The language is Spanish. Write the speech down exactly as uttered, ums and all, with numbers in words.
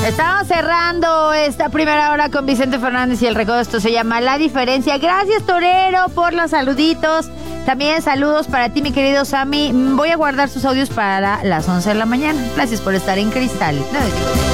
Estamos cerrando esta primera hora con Vicente Fernández y el recodo. Esto se llama La Diferencia. Gracias, Torero, por los saluditos. También saludos para ti, mi querido Sammy. Voy a guardar sus audios para las once de la mañana. Gracias por estar en Cristal.